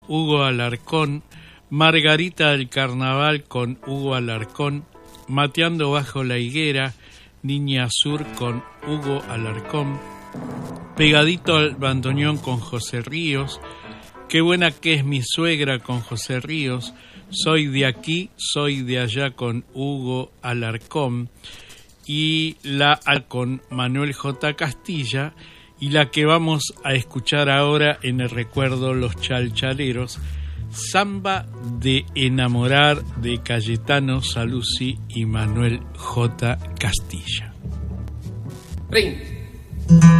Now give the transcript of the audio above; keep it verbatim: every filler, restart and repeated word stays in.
Hugo Alarcón, Margarita del Carnaval con Hugo Alarcón, Mateando bajo la higuera, Niña Sur con Hugo Alarcón, Pegadito al bandoneón con José Ríos, Qué buena que es mi suegra con José Ríos, Soy de aquí, soy de allá con Hugo Alarcón, y la con Manuel J. Castilla, y la que vamos a escuchar ahora en el recuerdo Los Chalchaleros, Samba de enamorar de Cayetano Saluzzi y Manuel J. Castilla. Ring.